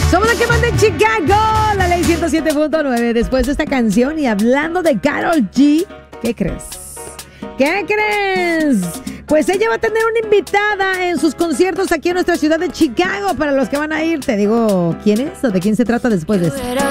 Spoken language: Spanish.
Somos la que manda en Chicago, la ley 107.9. Después de esta canción y hablando de Karol G, ¿qué crees? ¿Qué crees? Pues ella va a tener una invitada en sus conciertos aquí en nuestra ciudad de Chicago. Para los que van a ir, te digo quién es o de quién se trata después de eso.